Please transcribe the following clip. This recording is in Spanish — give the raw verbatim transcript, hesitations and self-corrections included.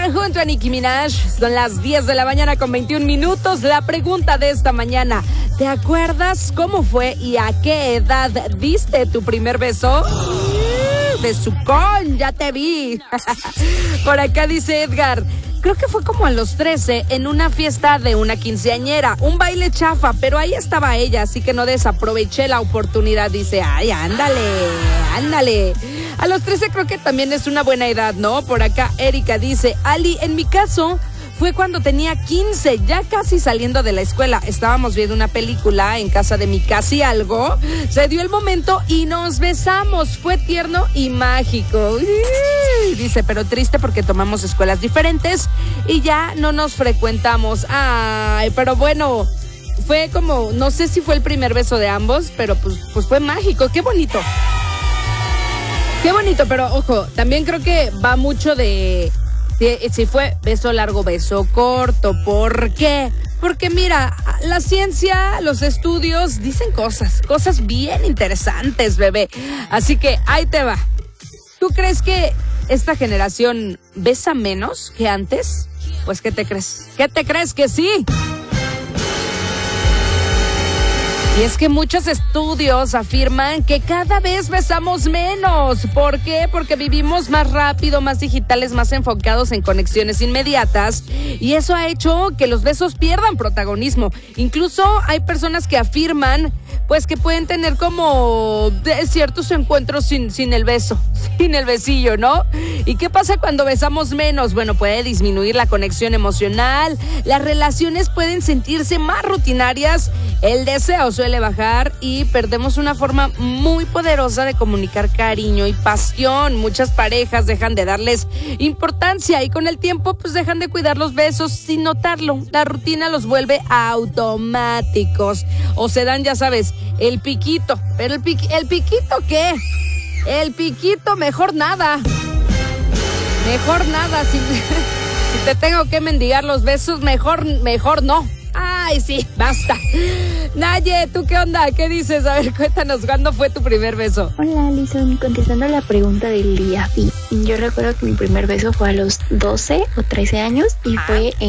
Edgar junto a Nicki Minaj. Son las diez de la mañana con veintiún minutos. La pregunta de esta mañana: ¿te acuerdas cómo fue y a qué edad diste tu primer beso? Besucón, ya te vi. Por acá dice Edgar: creo que fue como a los trece, en una fiesta de una quinceañera, un baile chafa, pero ahí estaba ella, así que no desaproveché la oportunidad. Dice, ay, ándale, ándale. A los trece creo que también es una buena edad, ¿no? Por acá Erika dice, Ali, en mi caso fue cuando tenía quince, ya casi saliendo de la escuela. Estábamos viendo una película en casa de mi casi algo. Se dio el momento y nos besamos. Fue tierno y mágico. Uy, dice, pero triste porque tomamos escuelas diferentes y ya no nos frecuentamos. Ay, pero bueno, fue como, no sé si fue el primer beso de ambos, pero pues, pues fue mágico. Qué bonito. Qué bonito, pero ojo, también creo que va mucho de... Si, si fue beso largo, beso corto. ¿Por qué? Porque mira, la ciencia, los estudios dicen cosas, cosas bien interesantes, bebé. Así que ahí te va. ¿Tú crees que esta generación besa menos que antes? Pues ¿qué te crees? ¿Qué te crees que sí? Y es que muchos estudios afirman que cada vez besamos menos. ¿Por qué? Porque vivimos más rápido, más digitales, más enfocados en conexiones inmediatas. Y eso ha hecho que los besos pierdan protagonismo. Incluso hay personas que afirman, pues, que pueden tener como ciertos encuentros sin, sin el beso, sin el besillo, ¿no? ¿Y qué pasa cuando besamos menos? Bueno, puede disminuir la conexión emocional, las relaciones pueden sentirse más rutinarias, el deseo suele bajar y perdemos una forma muy poderosa de comunicar cariño y pasión. Muchas parejas dejan de darles importancia y con el tiempo pues dejan de cuidar los besos sin notarlo. La rutina los vuelve automáticos o se dan, ya sabes, el piquito. Pero el, piqui, ¿el piquito qué? El piquito, mejor nada. Mejor nada. Si, si te tengo que mendigar los besos, mejor, mejor no. Ay, sí, basta. Naye, ¿tú qué onda? ¿Qué dices? A ver, cuéntanos, ¿cuándo fue tu primer beso? Hola, Alison, contestando la pregunta del día. Yo recuerdo que mi primer beso fue a los doce o trece años y ah. fue en